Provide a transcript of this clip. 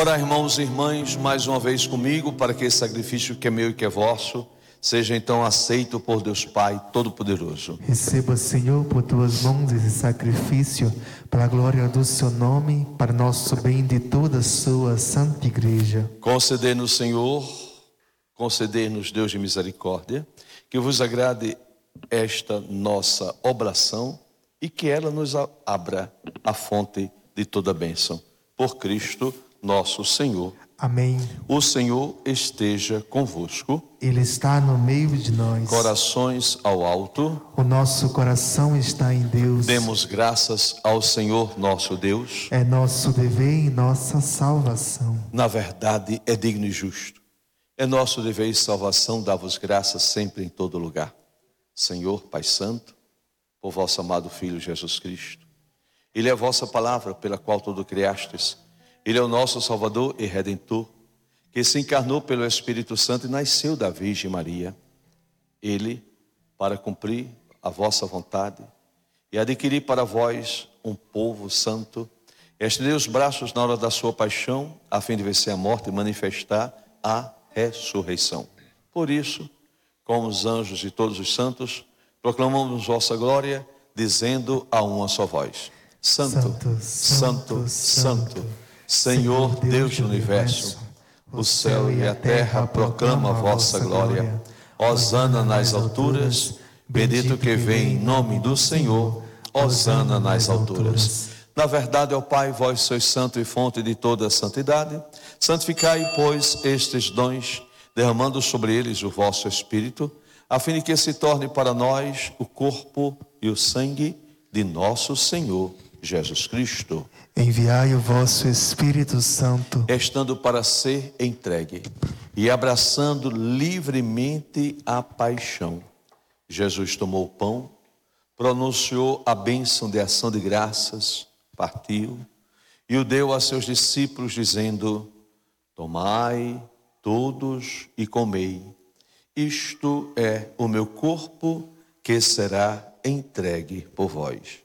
Ora, irmãos e irmãs, mais uma vez comigo, para que esse sacrifício que é meu e que é vosso, seja então aceito por Deus Pai Todo-Poderoso. Receba, Senhor, por tuas mãos esse sacrifício, para a glória do seu nome, para nosso bem de toda a sua santa igreja. Conceder-nos, Senhor, conceder-nos, Deus de misericórdia, que vos agrade esta nossa oblação e que ela nos abra a fonte de toda a bênção. Por Cristo nosso Senhor. Amém. O Senhor esteja convosco. Ele está no meio de nós. Corações ao alto. O nosso coração está em Deus. Demos graças ao Senhor nosso Deus. É nosso dever e nossa salvação. Na verdade, é digno e justo. É nosso dever e salvação dar-vos graças sempre em todo lugar. Senhor, Pai Santo, por vosso amado Filho Jesus Cristo. Ele é a vossa palavra pela qual tudo criastes. Ele é o nosso Salvador e Redentor, que se encarnou pelo Espírito Santo e nasceu da Virgem Maria. Ele, para cumprir a vossa vontade e adquirir para vós um povo santo, estendeu os braços na hora da sua paixão, a fim de vencer a morte e manifestar a ressurreição. Por isso, com os anjos e todos os santos, proclamamos vossa glória, dizendo a uma só voz: Santo, Santo, Santo, Senhor Deus do universo, o céu e a terra proclamam a vossa glória. Hosana nas alturas, bendito que vem em nome do Senhor, hosana nas alturas. Na verdade, ó Pai, vós sois santo e fonte de toda a santidade. Santificai, pois, estes dons, derramando sobre eles o vosso Espírito, a fim de que se torne para nós o corpo e o sangue de nosso Senhor Jesus Cristo. Enviai o vosso Espírito Santo, estando para ser entregue e abraçando livremente a paixão. Jesus tomou o pão, pronunciou a bênção de ação de graças, partiu e o deu a seus discípulos, dizendo: tomai todos e comei, isto é o meu corpo que será entregue por vós.